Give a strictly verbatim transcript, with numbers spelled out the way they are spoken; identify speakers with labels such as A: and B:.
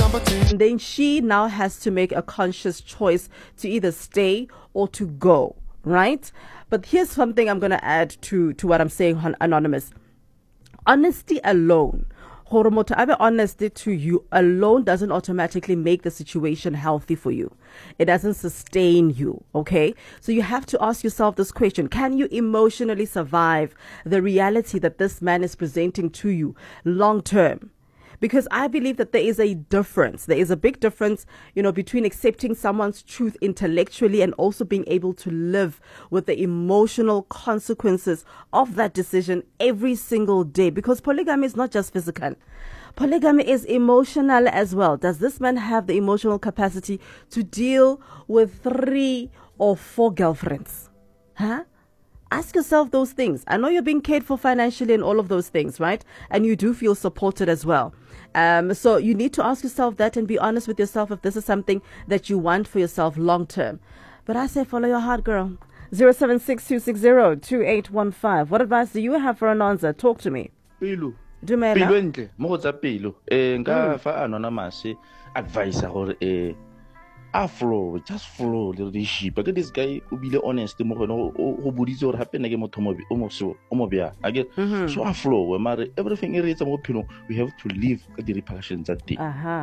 A: And then she now has to make a conscious choice to either stay or to go, right? But here's something I'm going to add to, to what I'm saying, Anonymous. Honesty alone, gore motho a be honest to you alone, doesn't automatically make the situation healthy for you. It doesn't sustain you, okay? So you have to ask yourself this question: can you emotionally survive the reality that this man is presenting to you long term? Because I believe that there is a difference. There is a big difference, you know, between accepting someone's truth intellectually and also being able to live with the emotional consequences of that decision every single day. Because polygamy is not just physical. Polygamy is emotional as well. Does this man have the emotional capacity to deal with three or four girlfriends? Huh? Ask yourself those things. I know you're being cared for financially and all of those things, right? And you do feel supported as well. Um, so you need to ask yourself that and be honest with yourself if this is something that you want for yourself long term. But I say follow your heart, girl. zero seven six two six zero two eight one five. What advice do you have for Anonza? Talk to me.
B: Pelo.
A: Dumela.
B: Pelo entle. Mo go tsa pelo. Eh nka fa Anonymous advice gore eh a flow, just flow little this ship. But this guy who be honest mo gone go boditse gore hape nna ke motho mo o mo so o mo bia. Again, so a flow, mare everything e re etsa mo phelo we have to live the repercussions that day.
A: Aha.